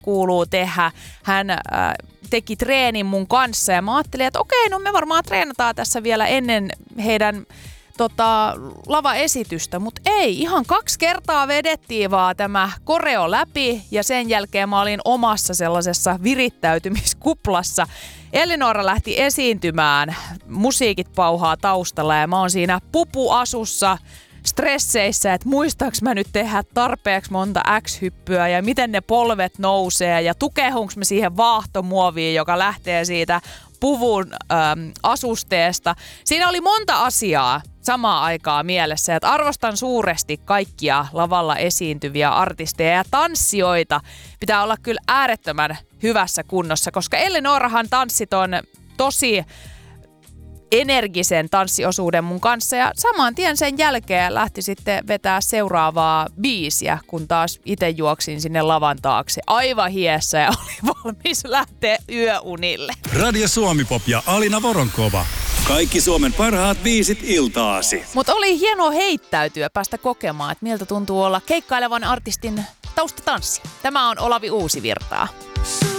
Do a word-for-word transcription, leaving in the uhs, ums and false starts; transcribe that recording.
kuuluu tehdä. Hän äh, teki treenin mun kanssa ja mä ajattelin, että okei, no me varmaan treenataan tässä vielä ennen heidän tota, lavaesitystä, mutta ei, ihan kaksi kertaa vedettiin vaan tämä koreo läpi ja sen jälkeen mä olin omassa sellaisessa virittäytymiskuplassa. Elinora lähti esiintymään, musiikit pauhaa taustalla ja mä oon siinä pupuasussa stresseissä, että muistaaks mä nyt tehdä tarpeeksi monta X-hyppyä ja miten ne polvet nousee ja tukehunks mä siihen vaahtomuoviin, joka lähtee siitä puvun äm, asusteesta. Siinä oli monta asiaa samaan aikaan mielessä, että arvostan suuresti kaikkia lavalla esiintyviä artisteja ja tanssijoita. Pitää olla kyllä äärettömän hyvässä kunnossa, koska Elinorahan tanssit on tosi energisen tanssiosuuden mun kanssa ja saman tien sen jälkeen lähti sitten vetää seuraavaa biisiä, kun taas itse juoksin sinne lavan taakse aivan hiessä ja oli valmis lähteä yöunille. Radio Suomi-pop ja Alina Voronkova. Kaikki Suomen parhaat biisit iltaasi. Mutta oli hienoa heittäytyä, päästä kokemaan, että miltä tuntuu olla keikkailevan artistin taustatanssi. Tämä on Olavi Uusivirtaa.